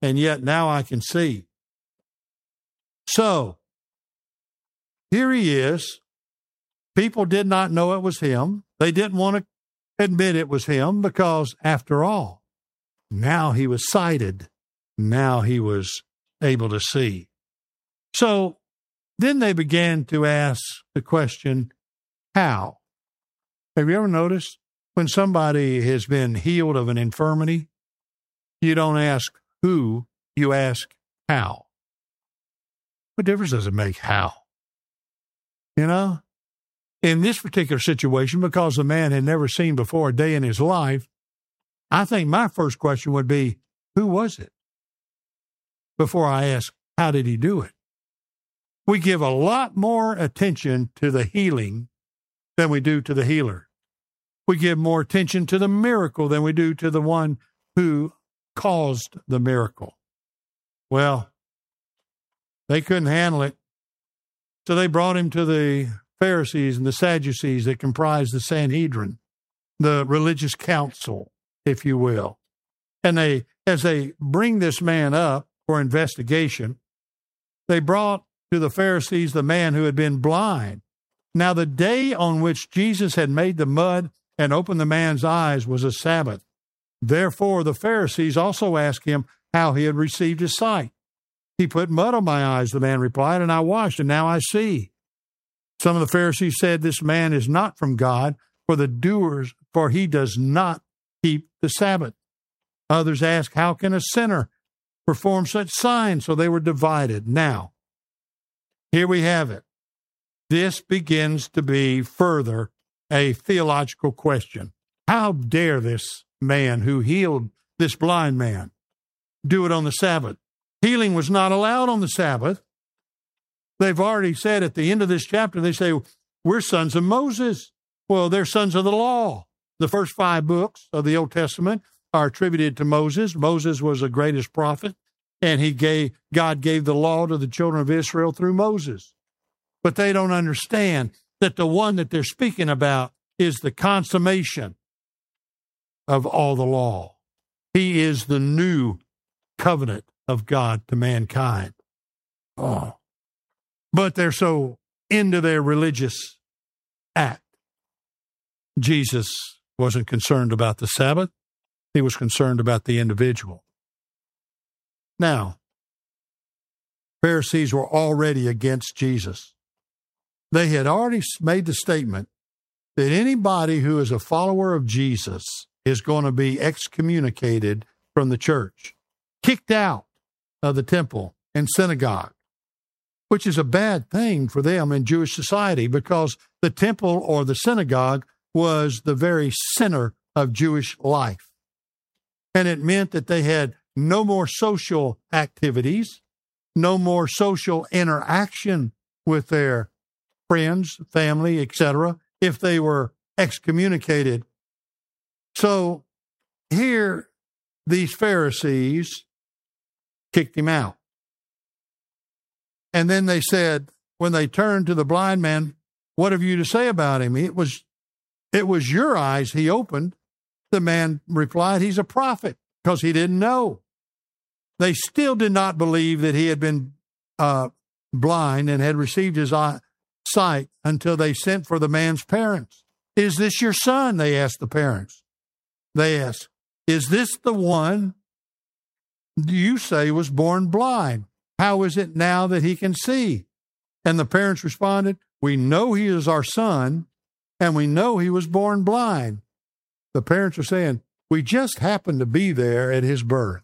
and yet now I can see. So, here he is. People did not know it was him. They didn't want to admit it was him because, after all, now he was sighted. Now he was able to see. So, then they began to ask the question, how? Have you ever noticed when somebody has been healed of an infirmity, you don't ask who, you ask how? What difference does it make how? You know? In this particular situation, because the man had never seen before a day in his life, I think my first question would be, who was it? Before I ask, how did he do it? We give a lot more attention to the healing than we do to the healer. We give more attention to the miracle than we do to the one who caused the miracle. Well, they couldn't handle it, so they brought him to the Pharisees and the Sadducees that comprised the Sanhedrin, the religious council, if you will. And as they bring this man up for investigation, they brought to the Pharisees the man who had been blind. Now, the day on which Jesus had made the mud and opened the man's eyes was a Sabbath. Therefore, the Pharisees also asked him how he had received his sight. He put mud on my eyes, the man replied, and I washed, and now I see. Some of the Pharisees said, this man is not from God, for he does not keep the Sabbath. Others asked, how can a sinner perform such signs? So they were divided. Now, here we have it. This begins to be further a theological question. How dare this man who healed this blind man do it on the Sabbath? Healing was not allowed on the Sabbath. They've already said at the end of this chapter, they say, we're sons of Moses. Well, they're sons of the law. The first 5 books of the Old Testament are attributed to Moses. Moses was the greatest prophet, and God gave the law to the children of Israel through Moses. But they don't understand that the one that they're speaking about is the consummation of all the law. He is the new covenant of God to mankind. Oh. But they're so into their religious act. Jesus wasn't concerned about the Sabbath. He was concerned about the individual. Now, Pharisees were already against Jesus. They had already made the statement that anybody who is a follower of Jesus is going to be excommunicated from the church, kicked out of the temple and synagogue, which is a bad thing for them in Jewish society because the temple or the synagogue was the very center of Jewish life. And it meant that they had no more social activities, no more social interaction with their friends, family, etc., if they were excommunicated. So here, these Pharisees kicked him out. And then they said, when they turned to the blind man, what have you to say about him? It was your eyes he opened. The man replied, he's a prophet, because he didn't know. They still did not believe that he had been blind and had received his sight until they sent for the man's parents. Is this your son? They asked the parents. They asked, is this the one you say was born blind? How is it now that he can see? And the parents responded, we know he is our son, and we know he was born blind. The parents are saying, we just happened to be there at his birth.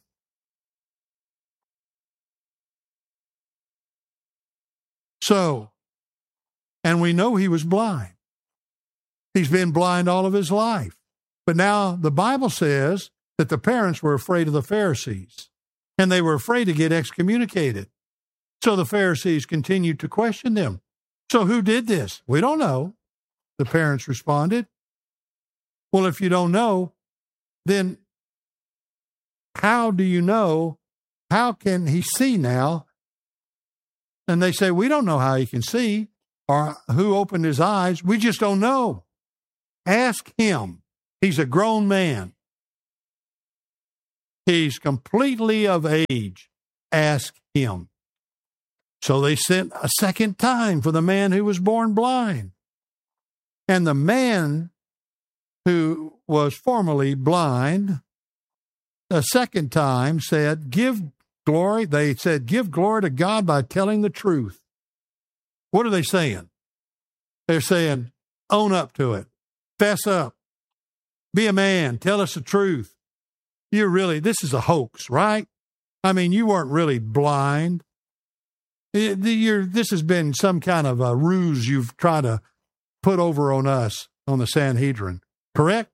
So, and we know he was blind. He's been blind all of his life. But now the Bible says that the parents were afraid of the Pharisees, and they were afraid to get excommunicated. So the Pharisees continued to question them. So who did this? We don't know, the parents responded. Well, if you don't know, then how do you know? How can he see now? And they say, we don't know how he can see or who opened his eyes. We just don't know. Ask him. He's a grown man. He's completely of age. Ask him. So they sent a second time for the man who was born blind. And the man who was formerly blind, the second time said, give glory. They said, give glory to God by telling the truth. What are they saying? They're saying, own up to it. Fess up. Be a man. Tell us the truth. This is a hoax, right? I mean, you weren't really blind. This has been some kind of a ruse you've tried to put over on us, on the Sanhedrin. Correct?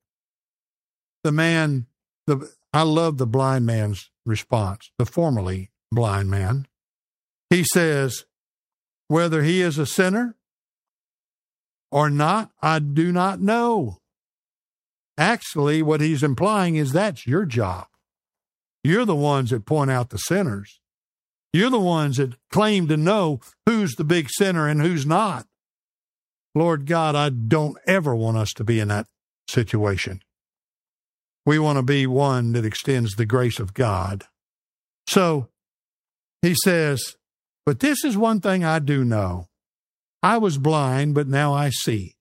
I love the blind man's response, the formerly blind man. He says, whether he is a sinner or not, I do not know. Actually, what he's implying is that's your job. You're the ones that point out the sinners. You're the ones that claim to know who's the big sinner and who's not. Lord God, I don't ever want us to be in that situation. We want to be one that extends the grace of God. So he says, but this is one thing I do know. I was blind, but now I see.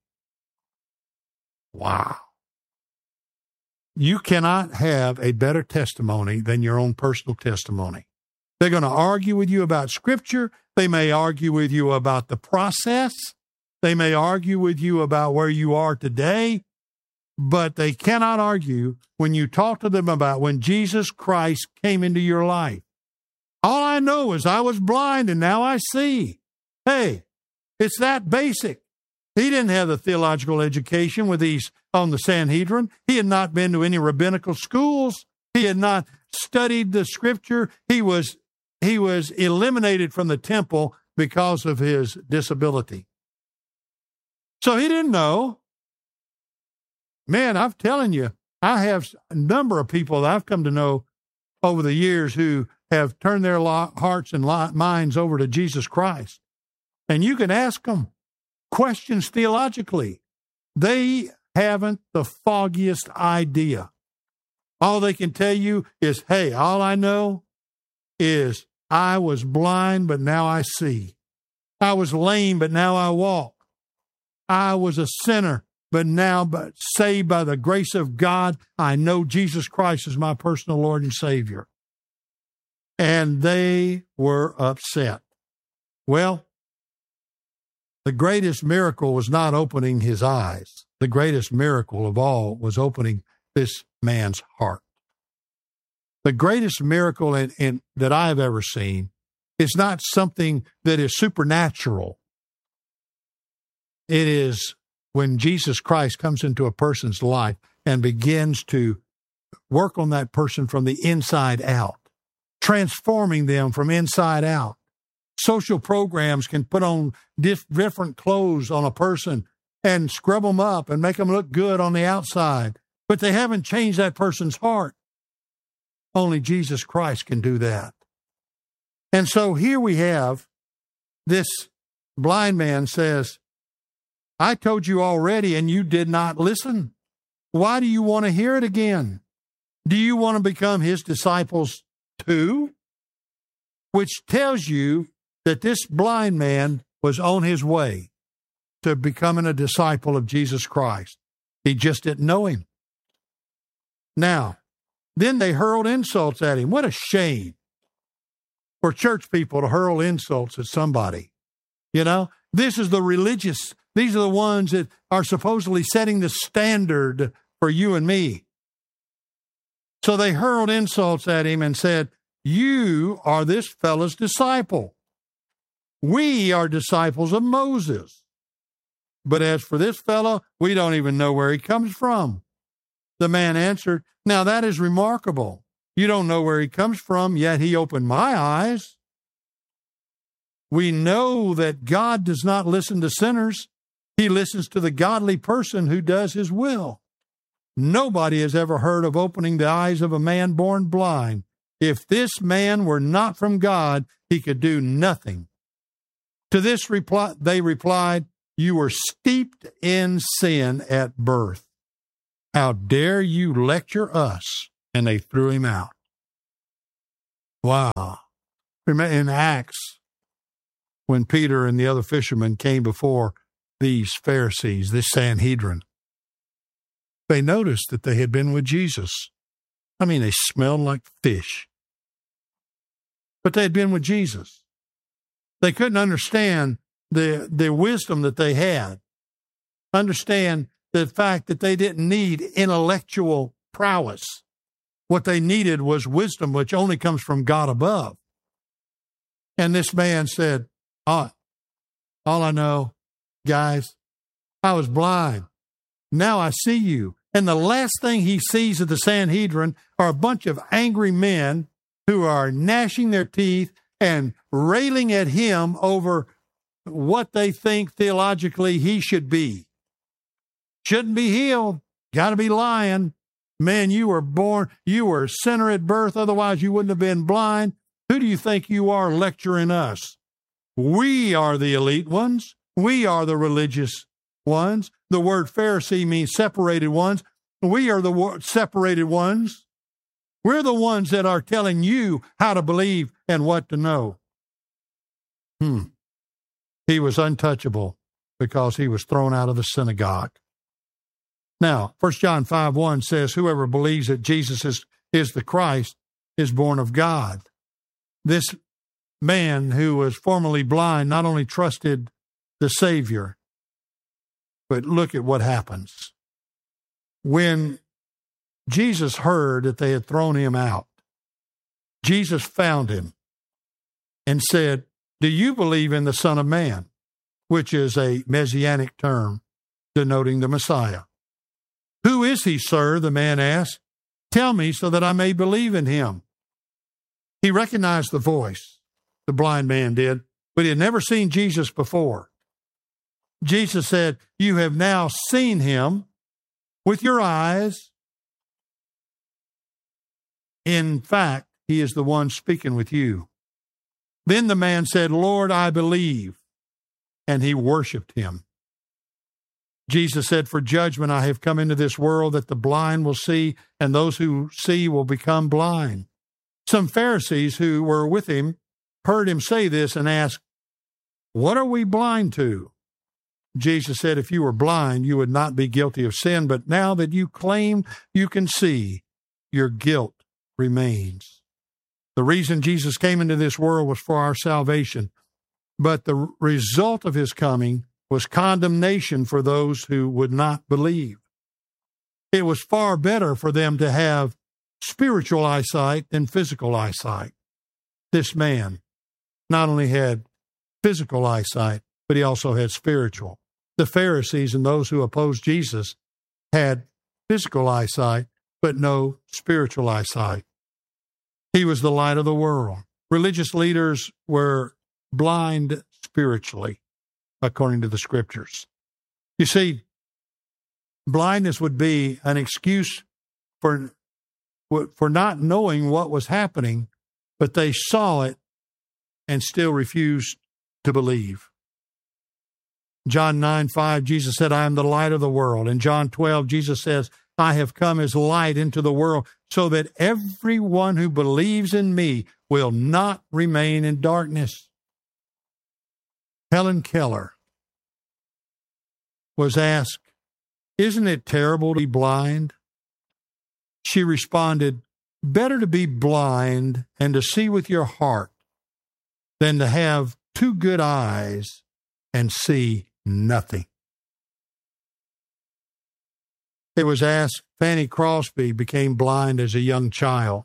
Wow. You cannot have a better testimony than your own personal testimony. They're going to argue with you about Scripture. They may argue with you about the process. They may argue with you about where you are today. But they cannot argue when you talk to them about when Jesus Christ came into your life. All I know is I was blind and now I see. Hey, it's that basic. He didn't have the theological education with these on the Sanhedrin. He had not been to any rabbinical schools. He had not studied the Scripture. He was eliminated from the temple because of his disability. So he didn't know. Man, I'm telling you, I have a number of people that I've come to know over the years who have turned their hearts and minds over to Jesus Christ. And you can ask them questions theologically. They haven't the foggiest idea. All they can tell you is, hey, all I know is I was blind, but now I see. I was lame, but now I walk. I was a sinner, but saved by the grace of God, I know Jesus Christ is my personal Lord and Savior. And they were upset. Well, the greatest miracle was not opening his eyes. The greatest miracle of all was opening this man's heart. The greatest miracle that I have ever seen is not something that is supernatural. It is when Jesus Christ comes into a person's life and begins to work on that person from the inside out, transforming them from inside out. Social programs can put on different clothes on a person and scrub them up and make them look good on the outside, but they haven't changed that person's heart. Only Jesus Christ can do that. And so here we have this blind man says, I told you already and you did not listen. Why do you want to hear it again? Do you want to become his disciples too? Which tells you that this blind man was on his way to becoming a disciple of Jesus Christ. He just didn't know him. Now, then they hurled insults at him. What a shame for church people to hurl insults at somebody. You know, these are the ones that are supposedly setting the standard for you and me. So they hurled insults at him and said, you are this fellow's disciple. We are disciples of Moses. But as for this fellow, we don't even know where he comes from. The man answered, now that is remarkable. You don't know where he comes from, yet he opened my eyes. We know that God does not listen to sinners. He listens to the godly person who does his will. Nobody has ever heard of opening the eyes of a man born blind. If this man were not from God, he could do nothing. To this they replied, you were steeped in sin at birth. How dare you lecture us? And they threw him out. Wow. In Acts, when Peter and the other fishermen came before these Pharisees, this Sanhedrin, they noticed that they had been with Jesus. I mean, they smelled like fish. But they had been with Jesus. They couldn't understand the wisdom that they had. Understand the fact that they didn't need intellectual prowess. What they needed was wisdom, which only comes from God above. And this man said, all I know, guys, I was blind. Now I see you. And the last thing he sees of the Sanhedrin are a bunch of angry men who are gnashing their teeth and railing at him over what they think theologically he should be. Shouldn't be healed. Got to be lying. Man, you were a sinner at birth, otherwise you wouldn't have been blind. Who do you think you are lecturing us? We are the elite ones. We are the religious ones. The word Pharisee means separated ones. We are the separated ones. We're the ones that are telling you how to believe and what to know. He was untouchable because he was thrown out of the synagogue. Now, 1 John 5:1 says, whoever believes that Jesus is the Christ is born of God. This man who was formerly blind not only trusted the Savior, but look at what happens. When Jesus heard that they had thrown him out, Jesus found him and said, do you believe in the Son of Man? Which is a messianic term denoting the Messiah. Who is he, sir? The man asked. Tell me so that I may believe in him. He recognized the voice, the blind man did, but he had never seen Jesus before. Jesus said, you have now seen him with your eyes. In fact, he is the one speaking with you. Then the man said, Lord, I believe. And he worshiped him. Jesus said, for judgment I have come into this world that the blind will see, and those who see will become blind. Some Pharisees who were with him heard him say this and asked, what are we blind to? Jesus said, if you were blind, you would not be guilty of sin, but now that you claim you can see, your guilt remains. The reason Jesus came into this world was for our salvation, but the result of his coming was condemnation for those who would not believe. It was far better for them to have spiritual eyesight than physical eyesight. This man not only had physical eyesight, but he also had spiritual. The Pharisees and those who opposed Jesus had physical eyesight, but no spiritual eyesight. He was the light of the world. Religious leaders were blind spiritually, according to the scriptures. You see, blindness would be an excuse for not knowing what was happening, but they saw it and still refused to believe. John 9:5, Jesus said, I am the light of the world. In John 12, Jesus says, I have come as light into the world so that everyone who believes in me will not remain in darkness. Helen Keller was asked, isn't it terrible to be blind? She responded, better to be blind and to see with your heart than to have two good eyes and see nothing. It was asked, Fanny Crosby became blind as a young child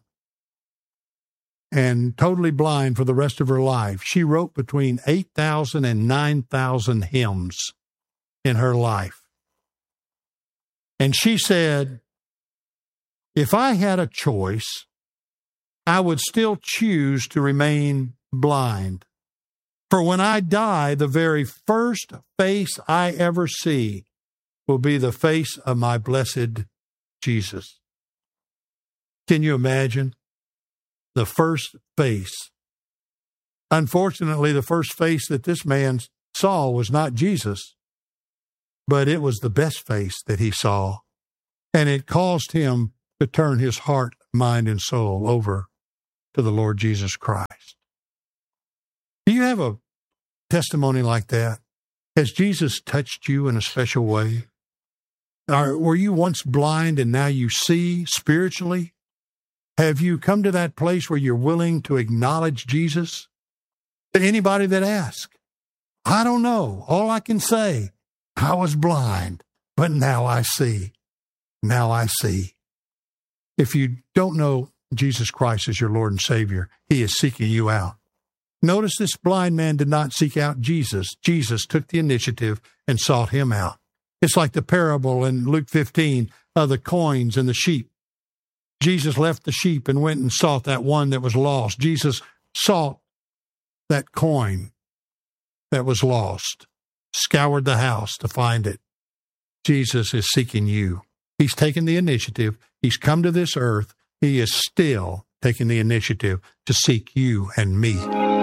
and totally blind for the rest of her life. She wrote between 8,000 and 9,000 hymns in her life. And she said, if I had a choice, I would still choose to remain blind. For when I die, the very first face I ever see will be the face of my blessed Jesus. Can you imagine? The first face. Unfortunately, the first face that this man saw was not Jesus, but it was the best face that he saw. And it caused him to turn his heart, mind, and soul over to the Lord Jesus Christ. Do you have a testimony like that? Has Jesus touched you in a special way? Or were you once blind and now you see spiritually? Have you come to that place where you're willing to acknowledge Jesus? To anybody that asks, I don't know. All I can say, I was blind, but now I see. Now I see. If you don't know Jesus Christ as your Lord and Savior, He is seeking you out. Notice this blind man did not seek out Jesus. Jesus took the initiative and sought him out. It's like the parable in Luke 15 of the coins and the sheep. Jesus left the sheep and went and sought that one that was lost. Jesus sought that coin that was lost, scoured the house to find it. Jesus is seeking you. He's taken the initiative. He's come to this earth. He is still taking the initiative to seek you and me.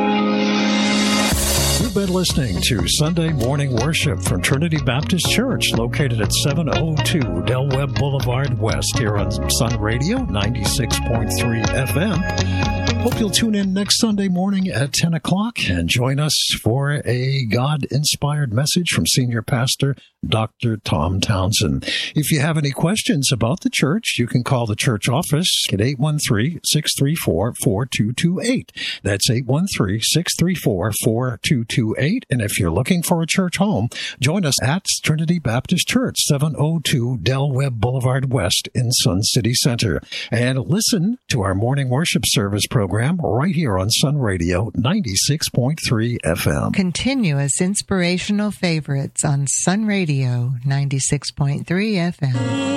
You've been listening to Sunday Morning Worship from Trinity Baptist Church, located at 702 Del Webb Boulevard West, here on Sun Radio 96.3 FM. Hope you'll tune in next Sunday morning at 10 o'clock and join us for a God-inspired message from Senior Pastor Dr. Tom Townsend. If you have any questions about the church, you can call the church office at 813-634-4228. That's 813-634-4228. And if you're looking for a church home, join us at Trinity Baptist Church, 702 Del Webb Boulevard West in Sun City Center. And listen to our morning worship service program right here on Sun Radio 96.3 FM. Continuous inspirational favorites on Sun Radio 96.3 FM.